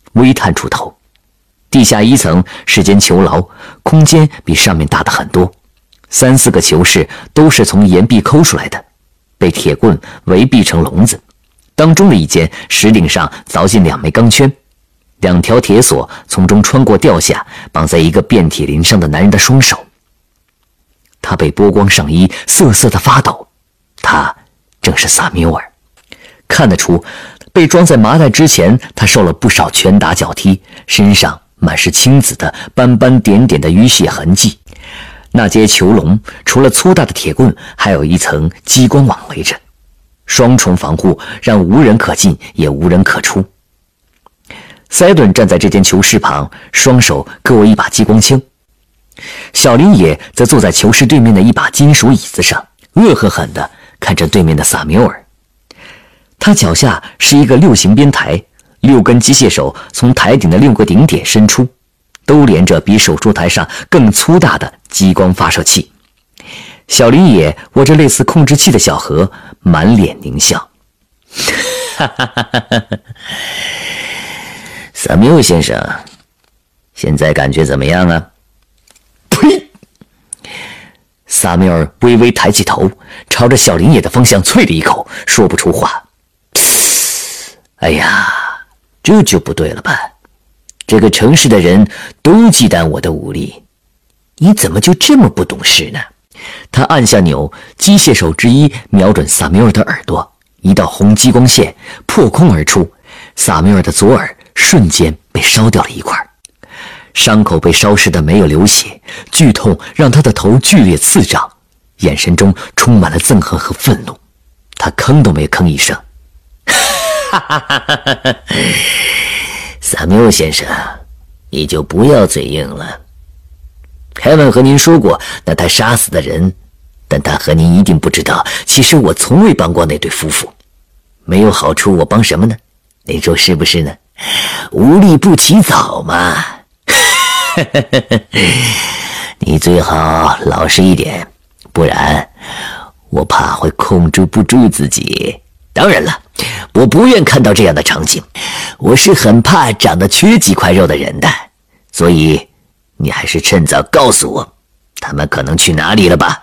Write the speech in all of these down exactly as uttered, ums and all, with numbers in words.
微探出头。地下一层是间囚牢，空间比上面大得很多，三四个囚室都是从岩壁抠出来的，被铁棍围闭成笼子。当中的一间石顶上凿进两枚钢圈，两条铁索从中穿过掉下，绑在一个遍体鳞伤的男人的双手。他被波光上衣瑟瑟地发抖，他正是萨缪尔。看得出，被装在麻袋之前，他受了不少拳打脚踢，身上满是青紫的斑斑点点的淤血痕迹。那间囚笼除了粗大的铁棍，还有一层激光网围着，双重防护让无人可进也无人可出。塞顿站在这间囚室旁，双手各握一把激光枪。小林野则坐在囚室对面的一把金属椅子上，恶狠狠地看着对面的萨缪尔。他脚下是一个六形边台，六根机械手从台顶的六个顶点伸出，都连着比手术台上更粗大的激光发射器。小林野握着类似控制器的小盒，满脸狞笑。萨缪先生，现在感觉怎么样啊？呸！萨缪尔微微抬起头，朝着小林野的方向啐了一口，说不出话。哎呀，这就不对了吧？这个城市的人都忌惮我的武力，你怎么就这么不懂事呢？他按下钮，机械手之一瞄准萨缪尔的耳朵，一道红激光线破空而出，萨缪尔的左耳瞬间被烧掉了一块，伤口被烧湿的没有流血，剧痛让他的头剧烈刺胀，眼神中充满了憎恨和愤怒。他吭都没吭一声。哈哈哈哈哈！萨缪先生，你就不要嘴硬了。凯文和您说过，那他杀死的人，但他和您一定不知道，其实我从未帮过那对夫妇。没有好处，我帮什么呢？您说是不是呢？无利不起早嘛。你最好老实一点，不然我怕会控制不住自己。当然了，我不愿看到这样的场景，我是很怕长得缺几块肉的人的，所以你还是趁早告诉我，他们可能去哪里了吧？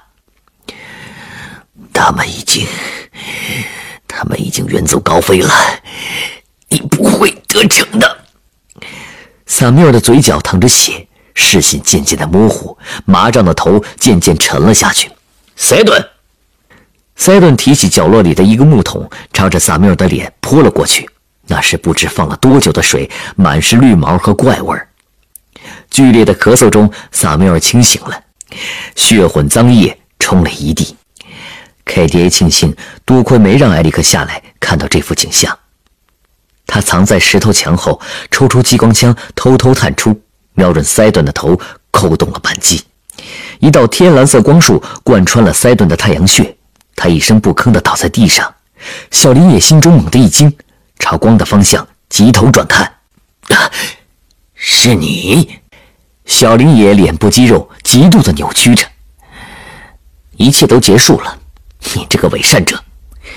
他们已经，他们已经远走高飞了，你不会得逞的。萨缪尔的嘴角淌着血，视线渐渐的模糊，麻胀的头渐渐沉了下去。塞顿，塞顿提起角落里的一个木桶，朝着萨缪尔的脸泼了过去。那是不知放了多久的水，满是绿毛和怪味儿。剧烈的咳嗽中，萨缪尔清醒了，血混脏液冲了一地。K D A 庆幸多亏没让艾利克下来看到这幅景象。他藏在石头墙后，抽出激光枪，偷偷探出，瞄准塞顿的头，扣动了扳机。一道天蓝色光束贯穿了塞顿的太阳穴，他一声不吭地倒在地上。小林野心中猛地一惊，朝光的方向急头转看。啊，是你！小林野脸部肌肉极度的扭曲着。一切都结束了，你这个伪善者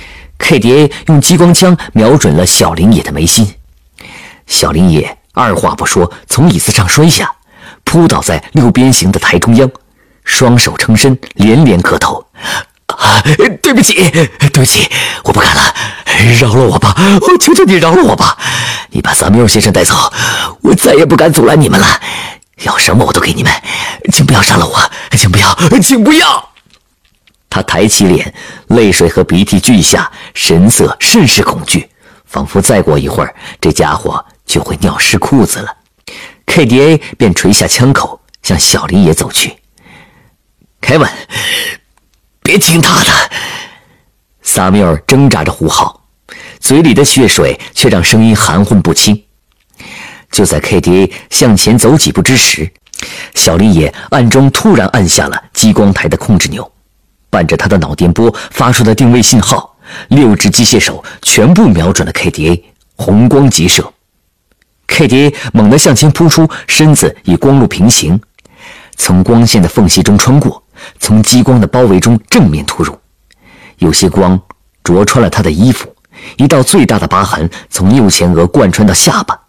！K D A 用激光枪瞄准了小林野的眉心。小林野二话不说，从椅子上摔下，扑倒在六边形的台中央，双手撑身，连连磕头。啊，对不起，对不起，我不敢了，饶了我吧，我求求你饶了我吧！你把萨缪尔先生带走，我再也不敢阻拦你们了。要什么我都给你们，请不要杀了我，请不要，请不要！他抬起脸，泪水和鼻涕俱下，神色甚是恐惧，仿佛再过一会儿，这家伙就会尿湿裤子了。K D A 便垂下枪口，向小林野走去。凯文，别听他的！萨缪尔挣扎着呼号，嘴里的血水却让声音含混不清。就在 K D A 向前走几步之时，小林野暗中突然按下了激光台的控制钮，伴着他的脑电波发出的定位信号，六只机械手全部瞄准了 K D A， 红光急射。K D A 猛地向前扑出，身子与光路平行，从光线的缝隙中穿过，从激光的包围中正面突入。有些光灼穿了他的衣服，一道最大的疤痕从右前额贯穿到下巴。